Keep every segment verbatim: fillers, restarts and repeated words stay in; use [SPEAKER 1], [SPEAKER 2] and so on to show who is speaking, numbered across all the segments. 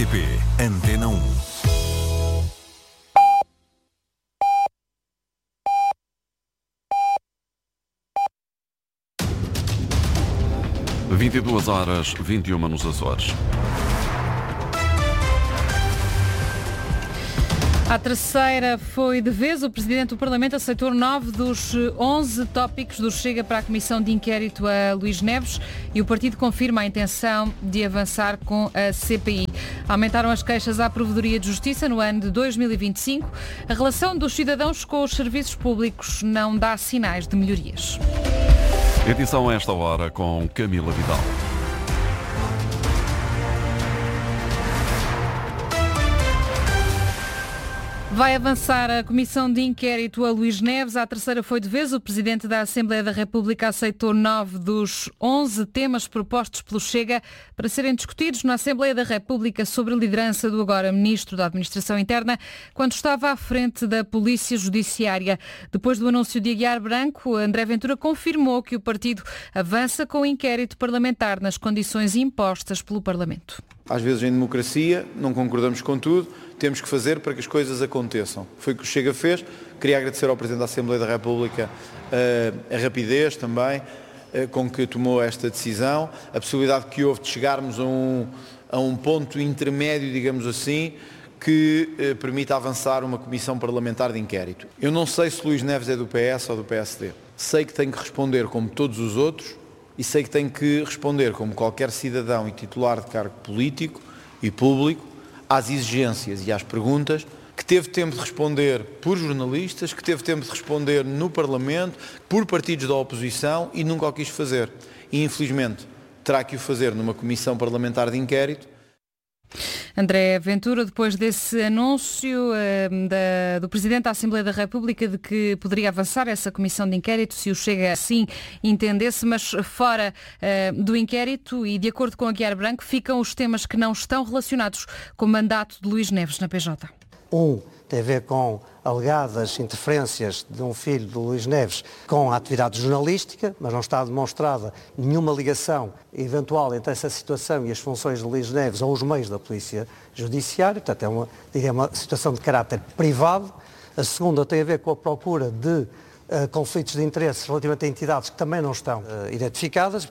[SPEAKER 1] R T P Antena um. vinte e duas horas, vinte e uma nos Açores.
[SPEAKER 2] À terceira foi de vez, o Presidente do Parlamento aceitou nove dos onze tópicos do Chega para a Comissão de Inquérito a Luís Neves e o partido confirma a intenção de avançar com a C P I. Aumentaram as queixas à Provedoria de Justiça no ano de dois mil e vinte e cinco. A relação dos cidadãos com os serviços públicos não dá sinais de melhorias.
[SPEAKER 1] Edição a esta hora com Camila Vidal.
[SPEAKER 2] Vai avançar a Comissão de Inquérito a Luís Neves. À terceira foi de vez. O Presidente da Assembleia da República aceitou nove dos onze temas propostos pelo Chega para serem discutidos na Assembleia da República sobre a liderança do agora Ministro da Administração Interna, quando estava à frente da Polícia Judiciária. Depois do anúncio de Aguiar Branco, André Ventura confirmou que o partido avança com o inquérito parlamentar nas condições impostas pelo Parlamento.
[SPEAKER 3] Às vezes em democracia não concordamos com tudo, temos que fazer para que as coisas aconteçam. Foi o que o Chega fez. Queria agradecer ao Presidente da Assembleia da República uh, a rapidez também uh, com que tomou esta decisão, a possibilidade que houve de chegarmos a um, a um ponto intermédio, digamos assim, que uh, permita avançar uma comissão parlamentar de inquérito. Eu não sei se Luís Neves é do P S ou do P S D. Sei que tem que responder como todos os outros e sei que tem que responder como qualquer cidadão e titular de cargo político e público às exigências e às perguntas, que teve tempo de responder por jornalistas, que teve tempo de responder no Parlamento, por partidos da oposição e nunca o quis fazer. E, infelizmente, terá que o fazer numa comissão parlamentar de inquérito.
[SPEAKER 2] André Ventura, depois desse anúncio eh, da, do Presidente da Assembleia da República de que poderia avançar essa comissão de inquérito se o Chega assim entendesse, mas fora eh, do inquérito e de acordo com Aguiar Branco ficam os temas que não estão relacionados com o mandato de Luís Neves na P J.
[SPEAKER 4] Um tem a ver com alegadas interferências de um filho de Luís Neves com a atividade jornalística, mas não está demonstrada nenhuma ligação eventual entre essa situação e as funções de Luís Neves ou os meios da Polícia Judiciária. Portanto, é uma, diria, uma situação de caráter privado. A segunda tem a ver com a procura de uh, conflitos de interesses relativamente a entidades que também não estão uh, identificadas.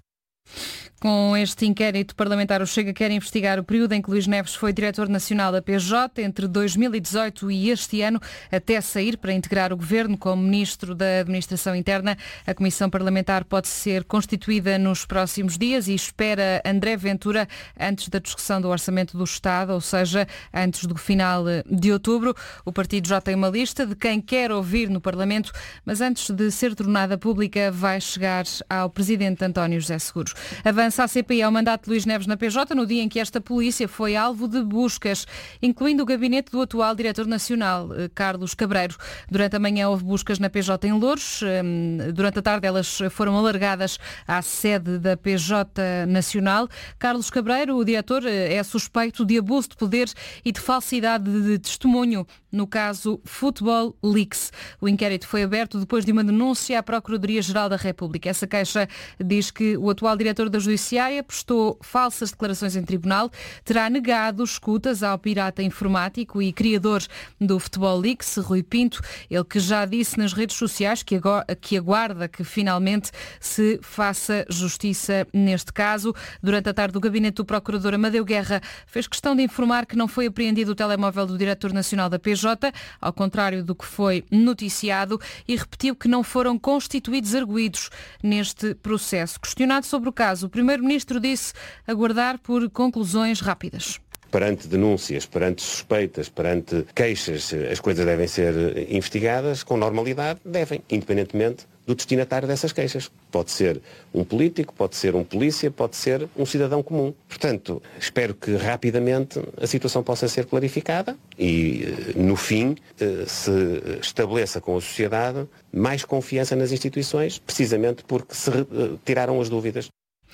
[SPEAKER 2] Com este inquérito parlamentar, o Chega quer investigar o período em que Luís Neves foi diretor nacional da P J entre dois mil e dezoito e este ano, até sair para integrar o governo como Ministro da Administração Interna. A Comissão Parlamentar pode ser constituída nos próximos dias e espera André Ventura antes da discussão do Orçamento do Estado, ou seja, antes do final de outubro. O partido já tem uma lista de quem quer ouvir no Parlamento, mas antes de ser tornada pública vai chegar ao Presidente António José Seguros. Avança a C P I ao mandato de Luís Neves na P J no dia em que esta polícia foi alvo de buscas, incluindo o gabinete do atual Diretor Nacional, Carlos Cabreiro. Durante a manhã houve buscas na P J em Louros. Durante a tarde elas foram alargadas à sede da P J Nacional. Carlos Cabreiro, o diretor, é suspeito de abuso de poder e de falsidade de testemunho no caso Futebol Leaks. O inquérito foi aberto depois de uma denúncia à Procuradoria-Geral da República. Essa queixa diz que o atual diretor da Judiciária prestou falsas declarações em tribunal, terá negado escutas ao pirata informático e criador do Futebol Leaks, Rui Pinto, ele que já disse nas redes sociais que, agora, que aguarda que finalmente se faça justiça neste caso. Durante a tarde, o gabinete do Procurador Amadeu Guerra fez questão de informar que não foi apreendido o telemóvel do Diretor Nacional da P J, ao contrário do que foi noticiado, e repetiu que não foram constituídos arguidos neste processo. Questionado sobre o caso, o Primeiro-Ministro disse aguardar por conclusões rápidas.
[SPEAKER 5] Perante denúncias, perante suspeitas, perante queixas, as coisas devem ser investigadas com normalidade, devem, independentemente do destinatário dessas queixas. Pode ser um político, pode ser um polícia, pode ser um cidadão comum. Portanto, espero que rapidamente a situação possa ser clarificada e, no fim, se estabeleça com a sociedade mais confiança nas instituições, precisamente porque se tiraram as dúvidas.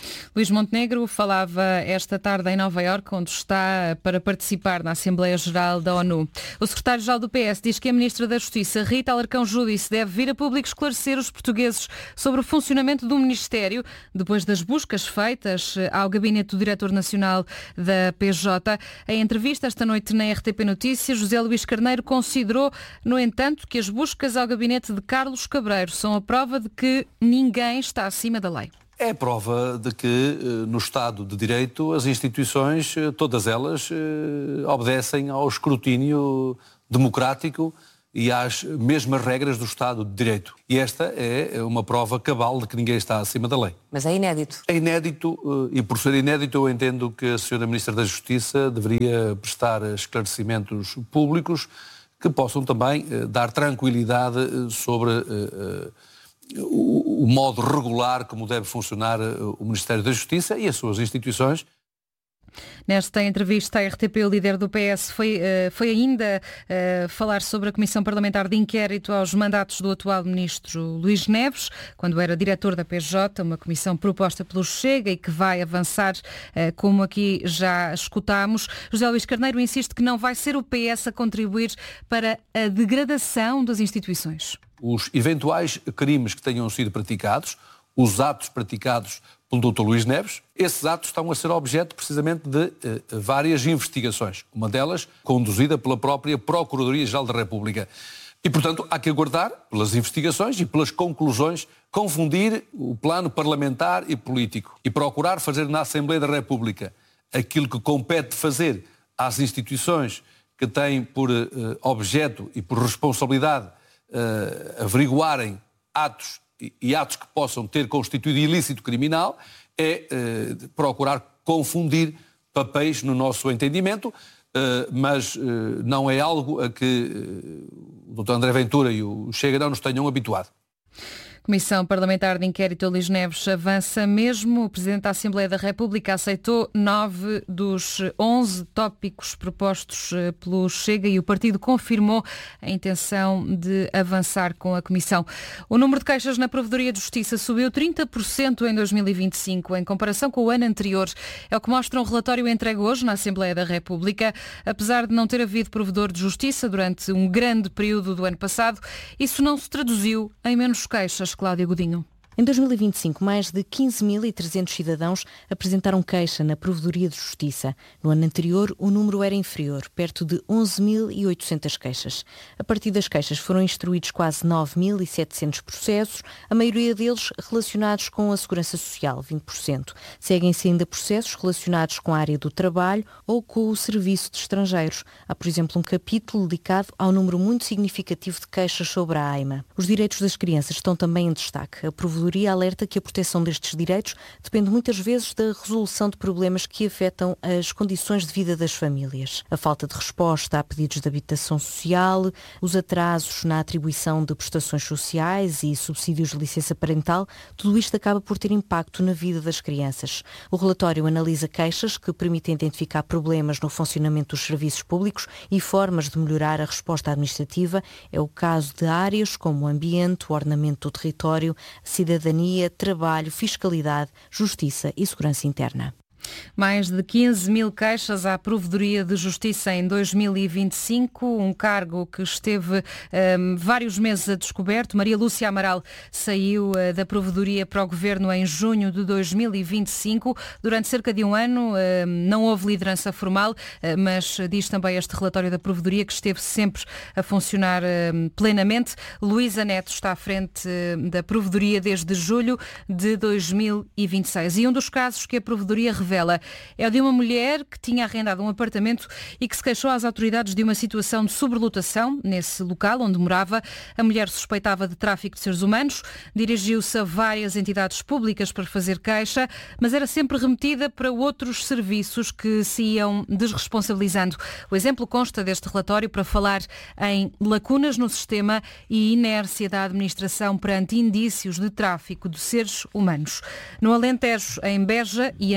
[SPEAKER 2] Luís Montenegro falava esta tarde em Nova Iorque, onde está para participar na Assembleia Geral da ONU. O secretário-geral do P S diz que a Ministra da Justiça, Rita Alarcão Judice, deve vir a público esclarecer os portugueses sobre o funcionamento do Ministério, depois das buscas feitas ao gabinete do Diretor Nacional da P J. Em entrevista esta noite na R T P Notícias, José Luís Carneiro considerou, no entanto, que as buscas ao gabinete de Carlos Cabreiro são a prova de que ninguém está acima da lei.
[SPEAKER 6] É a prova de que, no Estado de Direito, as instituições, todas elas, obedecem ao escrutínio democrático e às mesmas regras do Estado de Direito. E esta é uma prova cabal de que ninguém está acima da lei.
[SPEAKER 7] Mas é inédito.
[SPEAKER 6] É inédito, e por ser inédito eu entendo que a senhora Ministra da Justiça deveria prestar esclarecimentos públicos que possam também dar tranquilidade sobre o modo regular como deve funcionar o Ministério da Justiça e as suas instituições.
[SPEAKER 2] Nesta entrevista à R T P, o líder do P S foi, foi ainda uh, falar sobre a Comissão Parlamentar de Inquérito aos mandatos do atual ministro Luís Neves, quando era diretor da P J, uma comissão proposta pelo Chega e que vai avançar, uh, como aqui já escutámos. José Luís Carneiro insiste que não vai ser o P S a contribuir para a degradação das instituições.
[SPEAKER 6] Os eventuais crimes que tenham sido praticados, os atos praticados pelo doutor Luís Neves, esses atos estão a ser objeto precisamente de eh, várias investigações, uma delas conduzida pela própria Procuradoria-Geral da República. E, portanto, há que aguardar pelas investigações e pelas conclusões, confundir o plano parlamentar e político e procurar fazer na Assembleia da República aquilo que compete fazer às instituições que têm por eh, objeto e por responsabilidade eh, averiguarem atos e atos que possam ter constituído ilícito criminal, é eh, procurar confundir papéis no nosso entendimento, eh, mas eh, não é algo a que eh, o doutor André Ventura e o Chega não nos tenham habituado.
[SPEAKER 2] Comissão Parlamentar de Inquérito Luís Neves avança mesmo. O Presidente da Assembleia da República aceitou nove dos onze tópicos propostos pelo Chega e o partido confirmou a intenção de avançar com a Comissão. O número de queixas na Provedoria de Justiça subiu trinta por cento em dois mil e vinte e cinco, em comparação com o ano anterior. É o que mostra um relatório entregue hoje na Assembleia da República. Apesar de não ter havido provedor de justiça durante um grande período do ano passado, isso não se traduziu em menos queixas. Cláudia Godinho.
[SPEAKER 8] Em dois mil e vinte e cinco, mais de quinze mil e trezentos cidadãos apresentaram queixa na Provedoria de Justiça. No ano anterior, o número era inferior, perto de onze mil e oitocentas queixas. A partir das queixas foram instruídos quase nove mil e setecentos processos, a maioria deles relacionados com a Segurança Social, vinte por cento. Seguem-se ainda processos relacionados com a área do trabalho ou com o Serviço de Estrangeiros. Há, por exemplo, um capítulo dedicado ao número muito significativo de queixas sobre a AIMA. Os direitos das crianças estão também em destaque. A Provedoria alerta que a proteção destes direitos depende muitas vezes da resolução de problemas que afetam as condições de vida das famílias. A falta de resposta a pedidos de habitação social, os atrasos na atribuição de prestações sociais e subsídios de licença parental, tudo isto acaba por ter impacto na vida das crianças. O relatório analisa queixas que permitem identificar problemas no funcionamento dos serviços públicos e formas de melhorar a resposta administrativa. É o caso de áreas como o ambiente, o ordenamento do território, a cidadania, trabalho, fiscalidade, justiça e segurança interna.
[SPEAKER 2] Mais de quinze mil queixas à Provedoria de Justiça em dois mil e vinte e cinco, um cargo que esteve um, vários meses a descoberto. Maria Lúcia Amaral saiu uh, da Provedoria para o Governo em junho de dois mil e vinte e cinco. Durante cerca de um ano uh, não houve liderança formal, uh, mas diz também este relatório da Provedoria que esteve sempre a funcionar uh, plenamente. Luísa Neto está à frente uh, da Provedoria desde julho de dois mil e vinte e seis. E um dos casos que a Provedoria revela é o de uma mulher que tinha arrendado um apartamento e que se queixou às autoridades de uma situação de sobrelotação nesse local onde morava. A mulher suspeitava de tráfico de seres humanos, dirigiu-se a várias entidades públicas para fazer queixa, mas era sempre remetida para outros serviços que se iam desresponsabilizando. O exemplo consta deste relatório para falar em lacunas no sistema e inércia da administração perante indícios de tráfico de seres humanos. No Alentejo, em Beja e em Serpa,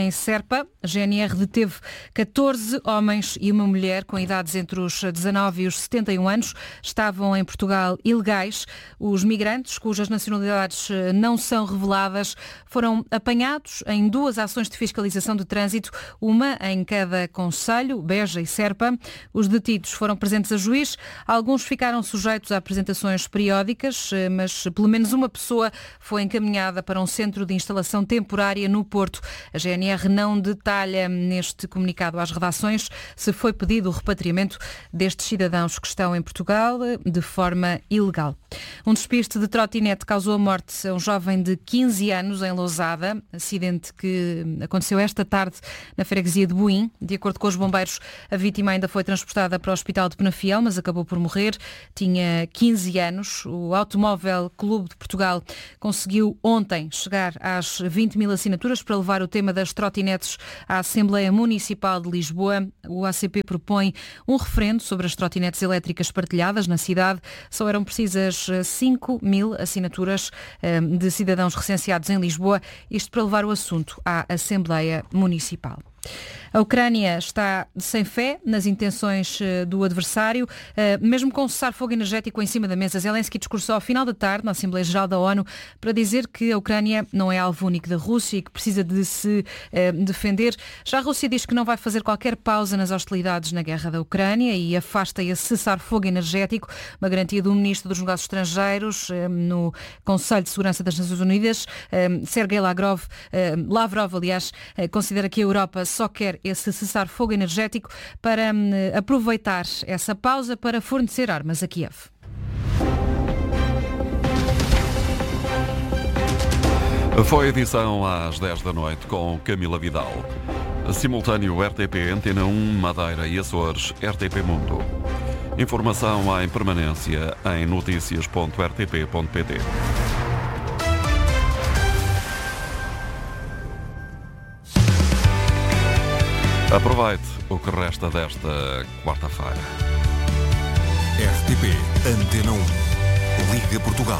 [SPEAKER 2] Serpa. A G N R deteve catorze homens e uma mulher com idades entre os dezanove e os setenta e um anos. Estavam em Portugal ilegais. Os migrantes, cujas nacionalidades não são reveladas, foram apanhados em duas ações de fiscalização de trânsito, uma em cada concelho, Beja e Serpa. Os detidos foram presentes a juiz. Alguns ficaram sujeitos a apresentações periódicas, mas pelo menos uma pessoa foi encaminhada para um centro de instalação temporária no Porto. A G N R não detalha neste comunicado às redações se foi pedido o repatriamento destes cidadãos que estão em Portugal de forma ilegal. Um despiste de trotinete causou a morte a um jovem de quinze anos em Lousada, acidente que aconteceu esta tarde na freguesia de Boim. De acordo com os bombeiros, a vítima ainda foi transportada para o Hospital de Penafiel, mas acabou por morrer. Tinha quinze anos. O Automóvel Clube de Portugal conseguiu ontem chegar às vinte mil assinaturas para levar o tema das trotinetes à Assembleia Municipal de Lisboa. O A C P propõe um referendo sobre as trotinetes elétricas partilhadas na cidade. Só eram precisas cinco mil assinaturas de cidadãos recenseados em Lisboa, isto para levar o assunto à Assembleia Municipal. A Ucrânia está sem fé nas intenções do adversário, mesmo com o cessar-fogo energético em cima da mesa. Zelensky discursou ao final da tarde na Assembleia Geral da ONU para dizer que a Ucrânia não é alvo único da Rússia e que precisa de se defender. Já a Rússia diz que não vai fazer qualquer pausa nas hostilidades na guerra da Ucrânia e afasta esse cessar-fogo energético, uma garantia do Ministro dos Negócios Estrangeiros no Conselho de Segurança das Nações Unidas. Sergei Lavrov, Lavrov, aliás, considera que a Europa só quer esse cessar-fogo energético para hum, aproveitar essa pausa para fornecer armas a Kiev.
[SPEAKER 1] Foi a edição às dez da noite com Camila Vidal. Simultâneo R T P, Antena um, Madeira e Açores, R T P Mundo. Informação em permanência em notícias ponto r t p ponto p t. Aproveite o que resta desta quarta-feira.
[SPEAKER 7] R T P Antena um. Liga Portugal.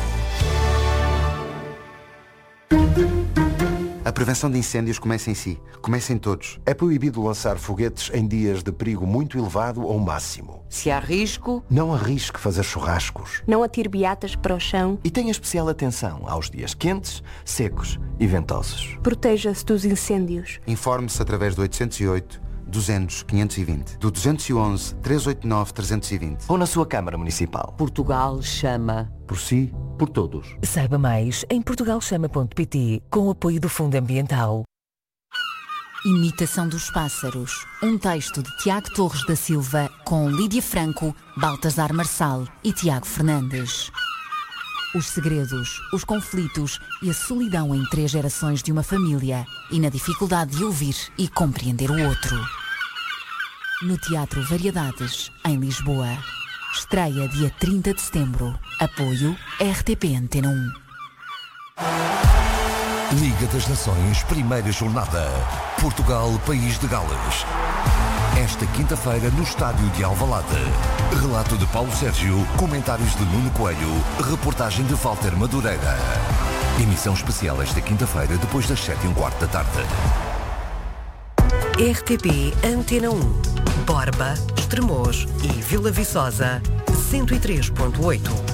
[SPEAKER 9] A prevenção de incêndios começa em si. Começa em todos. É proibido lançar foguetes em dias de perigo muito elevado ou máximo.
[SPEAKER 10] Se há risco,
[SPEAKER 9] não arrisque fazer churrascos.
[SPEAKER 11] Não atire beatas para o chão.
[SPEAKER 12] E tenha especial atenção aos dias quentes, secos e ventosos.
[SPEAKER 11] Proteja-se dos incêndios.
[SPEAKER 9] Informe-se através do oitocentos e oito, duzentos, quinhentos e vinte, do duzentos e onze, trezentos e oitenta e nove, trezentos e vinte.
[SPEAKER 12] Ou na sua Câmara Municipal.
[SPEAKER 10] Portugal chama.
[SPEAKER 9] Por si, por todos.
[SPEAKER 13] Saiba mais em portugal chama ponto p t, com o apoio do Fundo Ambiental.
[SPEAKER 14] Imitação dos Pássaros. Um texto de Tiago Torres da Silva com Lídia Franco, Baltasar Marçal e Tiago Fernandes. Os segredos, os conflitos e a solidão em três gerações de uma família e na dificuldade de ouvir e compreender o outro. No Teatro Variedades, em Lisboa. Estreia dia trinta de setembro. Apoio R T P Antena um.
[SPEAKER 7] Liga das Nações, primeira jornada. Portugal, País de Gales. Esta quinta-feira no estádio de Alvalade. Relato de Paulo Sérgio, comentários de Nuno Coelho, reportagem de Walter Madureira. Emissão especial esta quinta-feira depois das sete e um quarto da tarde.
[SPEAKER 13] R T P Antena um. Borba, Estremoz e Vila Viçosa, cento e três ponto oito.